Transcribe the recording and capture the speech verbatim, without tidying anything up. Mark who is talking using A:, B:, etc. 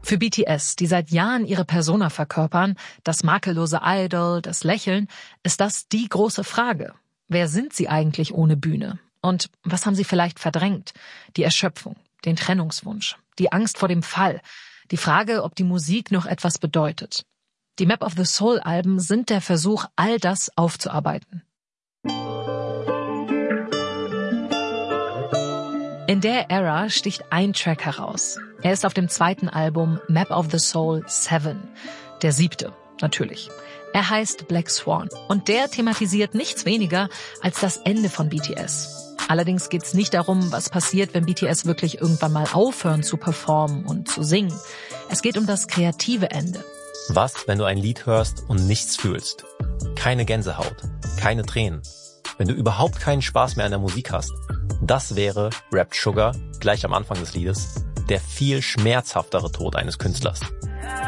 A: Für B T S, die seit Jahren ihre Persona verkörpern, das makellose Idol, das Lächeln, ist das die große Frage. Wer sind sie eigentlich ohne Bühne? Und was haben sie vielleicht verdrängt? Die Erschöpfung, den Trennungswunsch, die Angst vor dem Fall, die Frage, ob die Musik noch etwas bedeutet. Die Map of the Soul-Alben sind der Versuch, all das aufzuarbeiten. In der Ära sticht ein Track heraus. Er ist auf dem zweiten Album Map of the Soul sieben, der siebte, natürlich. Er heißt Black Swan und der thematisiert nichts weniger als das Ende von B T S. Allerdings geht's nicht darum, was passiert, wenn B T S wirklich irgendwann mal aufhören zu performen und zu singen. Es geht um das kreative Ende.
B: Was, wenn du ein Lied hörst und nichts fühlst? Keine Gänsehaut, keine Tränen. Wenn du überhaupt keinen Spaß mehr an der Musik hast. Das wäre, rappt Sugar gleich am Anfang des Liedes, der viel schmerzhaftere Tod eines Künstlers.